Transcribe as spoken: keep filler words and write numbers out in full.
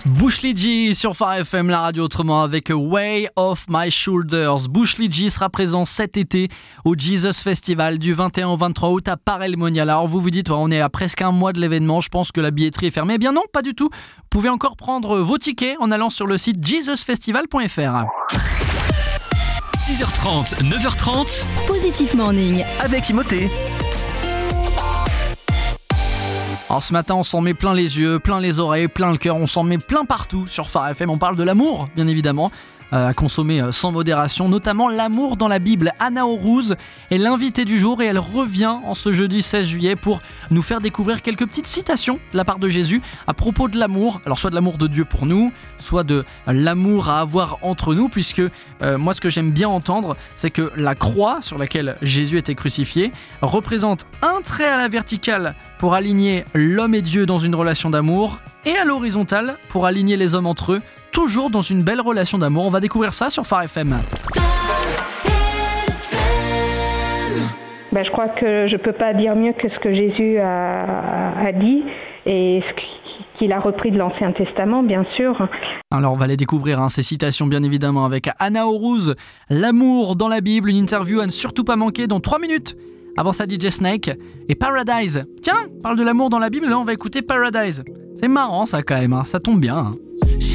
Bushly G sur Phare F M, la radio autrement, avec Way Off My Shoulders. Bushly G sera présent cet été au Jesus Festival du vingt et un au vingt-trois août à Paray-le-Monial. Alors vous vous dites, ouais, on est à presque un mois de l'événement, je pense que la billetterie est fermée. Eh bien non, pas du tout. Vous pouvez encore prendre vos tickets en allant sur le site jesus festival point f r. six heures trente, neuf heures trente. Positif Morning Avec Timothée. Alors ce matin, on s'en met plein les yeux, plein les oreilles, plein le cœur, on s'en met plein partout sur Phare F M. On parle de l'amour, bien évidemment, euh, à consommer sans modération, notamment l'amour dans la Bible. Anna Orouz est l'invitée du jour et elle revient en ce jeudi seize juillet pour nous faire découvrir quelques petites citations de la part de Jésus à propos de l'amour. Alors soit de l'amour de Dieu pour nous, soit de l'amour à avoir entre nous, puisque euh, moi ce que j'aime bien entendre, c'est que la croix sur laquelle Jésus était crucifié représente un trait à la verticale pour aligner l'homme et Dieu dans une relation d'amour, et à l'horizontale pour aligner les hommes entre eux, toujours dans une belle relation d'amour. On va découvrir ça sur Phare F M. Ben, je crois que je ne peux pas dire mieux que ce que Jésus a, a dit et ce qu'il a repris de l'Ancien Testament, bien sûr. Alors on va les découvrir, hein, ces citations bien évidemment, avec Anna Orouz. L'amour dans la Bible, une interview à ne surtout pas manquer dans trois minutes. Avant ça, D J Snake et Paradise. Tiens, parle de l'amour dans la Bible, là on va écouter Paradise. C'est marrant ça quand même, hein, ça tombe bien. Hein.